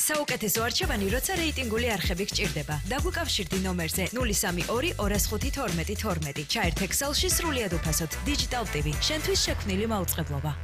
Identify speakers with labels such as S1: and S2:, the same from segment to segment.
S1: საუკეთესო არჩევანი, როცა რეიტინგული არხები გჭირდება. დაგვიკავშირდი ნომერზე 032 205 12 12. ჩაერთ Excel-ში სრულიად უფასოდ. Digital TV, შენთვის შექმნილი მაუწყებლობა.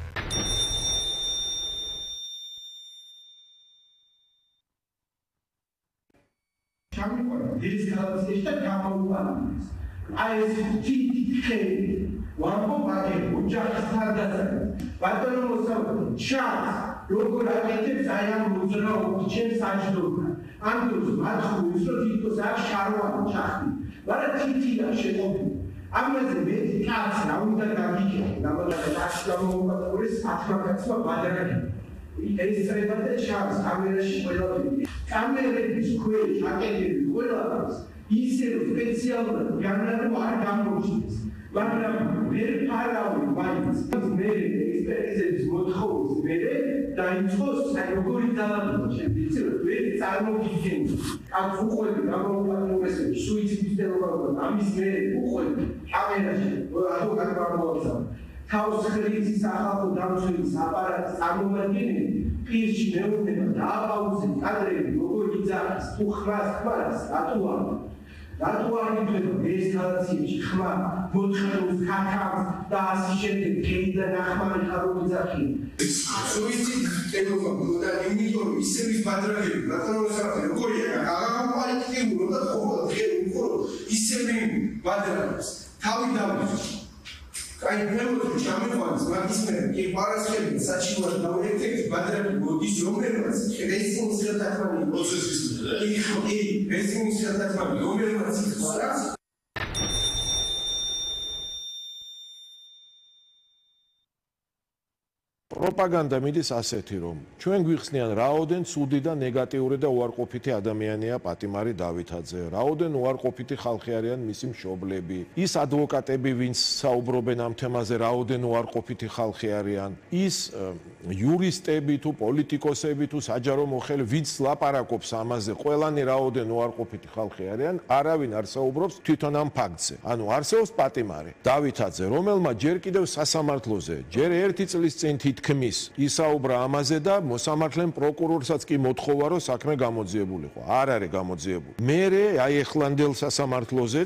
S2: This conversation გამოუყენეს. აი ეს თითქე ვარბობაგი უჯახსთადაზე. ბატონო მოსაუბრე, ჩანს როგორ აკეთებს აი ამ მოძრაობის ჩემს საჯდომთან. ამ დროს მაცხურის რომ თვითონ აქ შარვანი ჩახდი. მაგრამ თითია შეყოფილი. ამაზე მეტი კაცს რა უნდა გაგიჭირო. გამოდადა ტაქსი გამოუყენეს 10 კაცმა ბადრაკი. ეს წრებათა ჩანს კამერაში ყველაფერი. კამერების ქვეშ აკეთებს ყველაფერს ისე რომ სპეციალურად განარჩევ არ გამოჩნდეს. მაგრამ ვერ ფარავი მაინც მე ექსპერტიზების მოთხოვნის მერე დაიწყოს აი როგორი ძალადობა შემიძლია რომ ვერ წარმოგიდგენთ. კაც უყვები გამოუყენესები სუიციდისტელობა ამის მერე უყვები კამერაში ადვოკატი გამოაცხადა. თავს ხრიცის სახალხო დამცველის აპარატის წარმომადგენელი პირში მეუბნება დააბაუზეთ კადრები როგორ იძახის თუ ხმას ხმარს რატო არ ითვლება ესკალაციებში ხმა მოთხოვნს ქაქავს და ასე შემდეგ ქეიდან ახმარი ხარო იძახი სუიციდისტელობა და იმიტომ ისევის ბადრაგები რატომ როგორია აღარ და ხოლმე ისევი ბადრაგებს თავი დავიწყო Ai prevăzut și am învățat, m-am disperat, că e paraschiul, s-a ciudat, la un efect, badră, bodici, eu mermați, că resti un sărat mani. O să spune. Resti un sărat mani, eu mermați, sparați.
S3: Propaganda მიდის ასეთი რომ ჩვენ გვიხსნიან რაოდენ ცუდი და ნეგატიური და უარყოფითი ადამიანია პატიმარი დავითაძე რაოდენ უარყოფითი ხალხი არიან მისი მშობლები ის ადვოკატები ვინც საუბრობენ ამ თემაზე რაოდენ უარყოფითი ხალხი არიან ის იურისტები თუ პოლიტიკოსები თუ საჯარო მოხელე ვინც ლაპარაკობს ამაზე ყველანი რაოდენ უარყოფითი ხალხი არიან არავინ არ საუბრობს თვითონ ამ ფაქტზე ანუ არსებობს პატიმარი დავითაძე რომელმა ჯერ კიდევ სასამართლოზე ჯერ ერთი წლის წინ თქმის ისაუბრა ამაზე და მოსამართლემ პროკურორსაც კი მოთხოვა რომ საქმე გამოძიებულიყო არ არის გამოძიებული მე აი ეხლანდელ სასამართლოზე